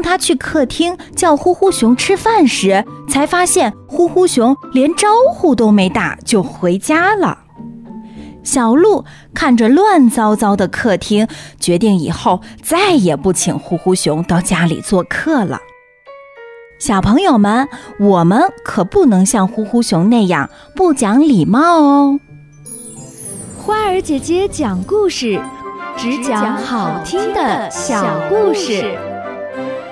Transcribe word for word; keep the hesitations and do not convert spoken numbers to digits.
他去客厅叫呼呼熊吃饭时，才发现呼呼熊连招呼都没打就回家了。小鹿看着乱糟糟的客厅，决定以后再也不请呼呼熊到家里做客了。小朋友们，我们可不能像呼呼熊那样不讲礼貌哦。 花儿姐姐讲故事，只讲好听的小故事。